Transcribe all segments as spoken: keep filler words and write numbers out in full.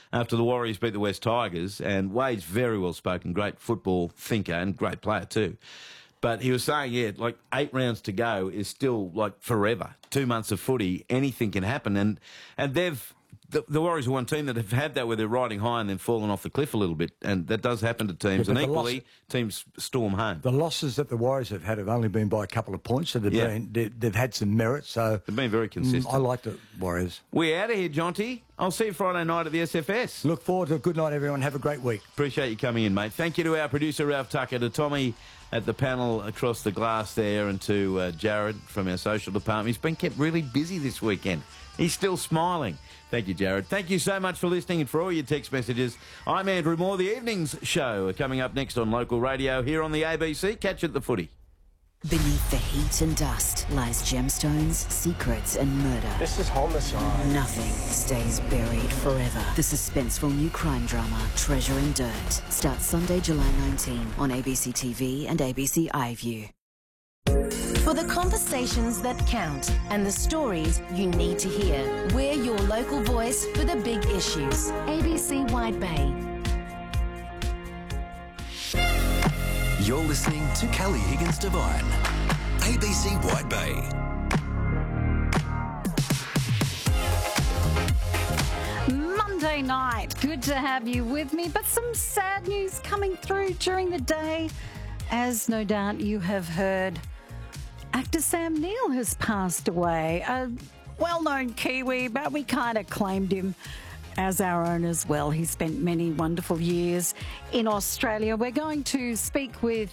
after the Warriors beat the West Tigers, and Wade's very well spoken, great football thinker and great player too. But he was saying, yeah, like eight rounds to go is still like forever. Two months of footy, anything can happen. And and they've, the, the Warriors are one team that have had that where they're riding high and then fallen off the cliff a little bit. And that does happen to teams. Yeah, and equally, loss, teams storm home. The losses that the Warriors have had have only been by a couple of points. So they've, Yeah. been, they, they've had some merit. So They've been very consistent. Mm, I like the Warriors. We're out of here, Jonty. I'll see you Friday night at the S F S. Look forward to a good night, everyone. Have a great week. Appreciate you coming in, mate. Thank you to our producer, Ralph Tucker, to Tommy at the panel across the glass there, and to uh, Jared from our social department. He's been kept really busy this weekend. He's still smiling. Thank you, Jared. Thank you so much for listening and for all your text messages. I'm Andrew Moore. The Evenings Show are coming up next on local radio here on the A B C. Catch you at the footy. Beneath the heat and dust lies gemstones, secrets and murder. This is homicide. Nothing stays buried forever. The suspenseful new crime drama, Treasure in Dirt, starts Sunday, July nineteenth on A B C T V and A B C iView. For the conversations that count and the stories you need to hear, we're your local voice for the big issues. A B C Wide Bay. You're listening to Kelly Higgins Devine, A B C Wide Bay. Monday night, good to have you with me, but some sad news coming through during the day. As no doubt you have heard, actor Sam Neill has passed away. A well-known Kiwi, but we kind of claimed him as our own as well. He spent many wonderful years in Australia. We're going to speak with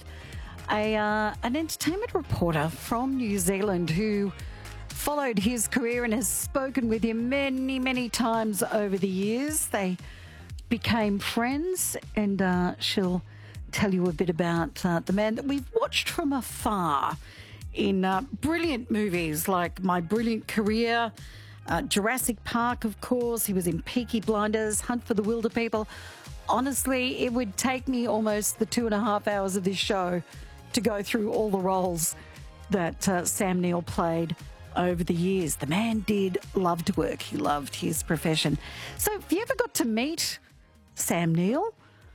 a uh, an entertainment reporter from New Zealand who followed his career and has spoken with him many, many times over the years. They became friends, and uh, she'll tell you a bit about uh, the man that we've watched from afar in uh, brilliant movies like My Brilliant Career, Uh, Jurassic Park, of course. He was in Peaky Blinders, Hunt for the Wilder People. Honestly, it would take me almost the two and a half hours of this show to go through all the roles that uh, Sam Neill played over the years. The man did love to work. He loved his profession. So if you ever got to meet Sam Neill,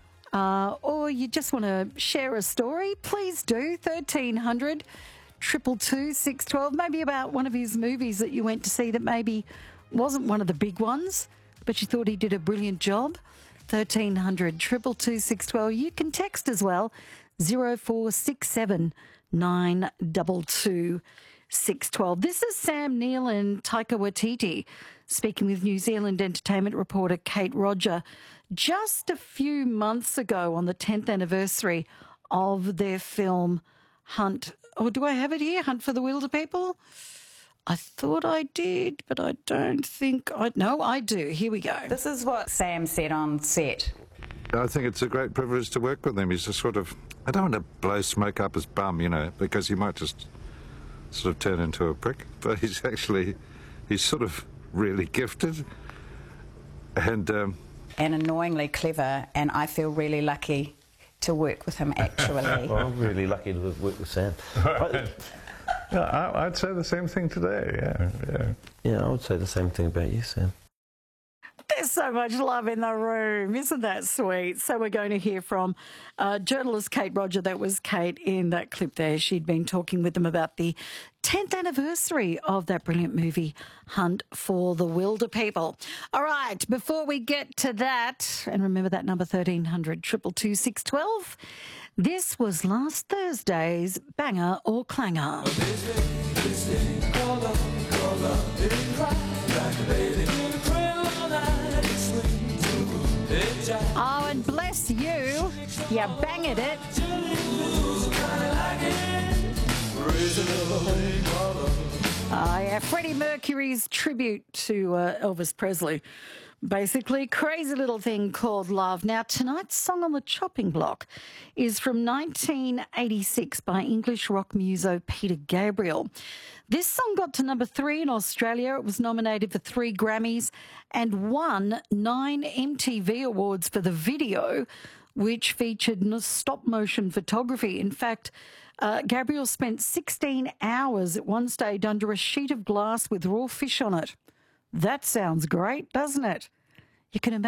uh, or you just want to share a story, please do. thirteen hundred Triple two six twelve, maybe about one of his movies that you went to see that maybe wasn't one of the big ones, but you thought he did a brilliant job. thirteen hundred triple two six twelve. You can text as well, zero four six seven nine two two six one two. This is Sam Neill and Taika Waititi speaking with New Zealand entertainment reporter Kate Roger just a few months ago on the tenth anniversary of their film Hunt. Or do I have it here? Hunt for the Wilder People? I thought I did, but I don't think I... No, I do. Here we go. This is what Sam said on set. I think it's a great privilege to work with him. He's a sort of... I don't want to blow smoke up his bum, you know, because he might just sort of turn into a prick. But he's actually... He's sort of really gifted. And... Um, and annoyingly clever, and I feel really lucky to work with him, actually. Well, I'm really lucky to work with Sam. yeah, I, I'd say the same thing today, yeah, yeah. Yeah, I would say the same thing about you, Sam. There's so much love in the room. Isn't that sweet? So we're going to hear from uh, journalist Kate Roger. That was Kate in that clip there. She'd been talking with them about the tenth anniversary of that brilliant movie, Hunt for the Wilder People. All right, before we get to that, and remember that number thirteen hundred triple two six twelve, this was last Thursday's Banger or Clanger. Oh, and bless you, you banged it. Oh, yeah, Freddie Mercury's tribute to uh, Elvis Presley. Basically, crazy little thing called Love. Now, tonight's song on the chopping block is from nineteen eighty-six by English rock muso Peter Gabriel. This song got to number three in Australia. It was nominated for three Grammys and won nine M T V awards for the video, which featured stop-motion photography. In fact, uh, Gabriel spent sixteen hours at one stage under a sheet of glass with raw fish on it. That sounds great, doesn't it? You can imagine.